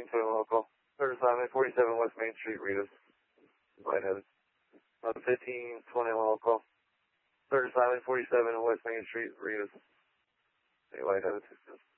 1521 local. Third assignment, 47 West Main Street, Ritas. Lightheaded. 1521 local. Third assignment, 47 West Main Street, Ritas. Lightheaded.